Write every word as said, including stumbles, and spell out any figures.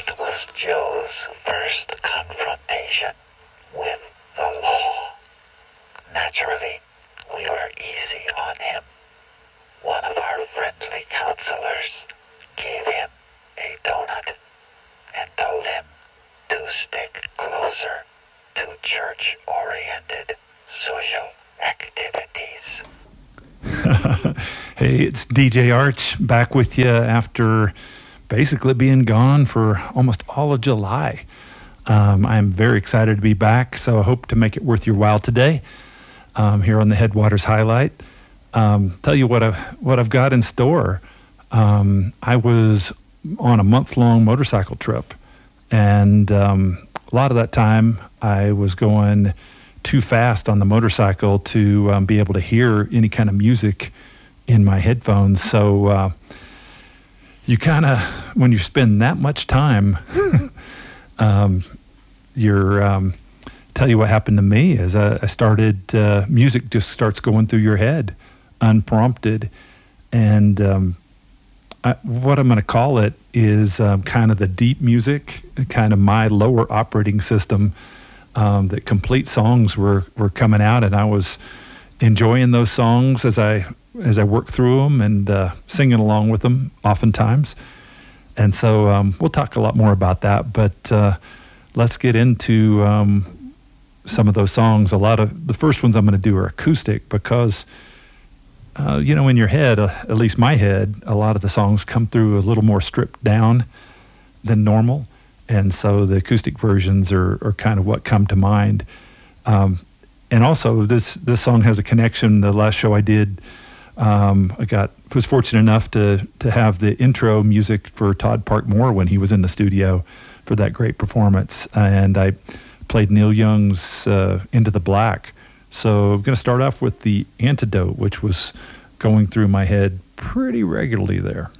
That was Joe's first confrontation with the law. Naturally, we were easy on him. One of our friendly counselors gave him a donut and told him to stick closer to church-oriented social activities. Hey, it's D J Arch back with you after basically being gone for almost all of July. Um, I'm very excited to be back, so I hope to make it worth your while today um, here on the Headwaters Highlight. Um, tell you what I've, what I've got in store. Um, I was on a month-long motorcycle trip, and um, a lot of that time I was going too fast on the motorcycle to um, be able to hear any kind of music in my headphones. So uh, you kind of, when you spend that much time, um, you're, um, tell you what happened to me is I, I started, uh, music just starts going through your head unprompted. And um, I, what I'm going to call it is um, kind of the deep music, kind of my lower operating system. Um, that complete songs were, were coming out, and I was enjoying those songs as I as I worked through them and uh, singing along with them oftentimes. And so um, we'll talk a lot more about that, but uh, let's get into um, some of those songs. A lot of the first ones I'm going to do are acoustic because, uh, you know, in your head, uh, at least my head, a lot of the songs come through a little more stripped down than normal. And so the acoustic versions are, are kind of what come to mind. Um, and also, this this song has a connection. The last show I did, um, I got was fortunate enough to to have the intro music for Todd Parkmore when he was in the studio for that great performance. And I played Neil Young's uh, Into the Black. So I'm going to start off with the Antidote, which was going through my head pretty regularly there.